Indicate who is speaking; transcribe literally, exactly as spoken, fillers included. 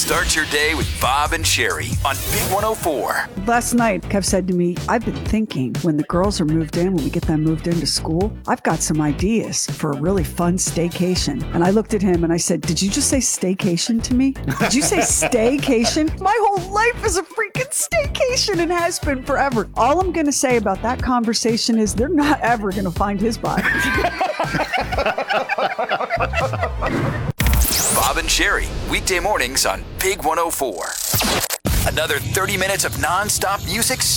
Speaker 1: Start your day with Bob and Sherry on Big one oh four.
Speaker 2: Last night, Kev said to me, I've been thinking when the girls are moved in, when we get them moved into school, I've got some ideas for a really fun staycation. And I looked at him and I said, did you just say staycation to me? Did you say staycation? My whole life is a freaking staycation and has been forever. All I'm going to say about that conversation is they're not ever going to find his body.
Speaker 1: Bob and Sherry, weekday mornings on Big one oh four. Another thirty minutes of nonstop music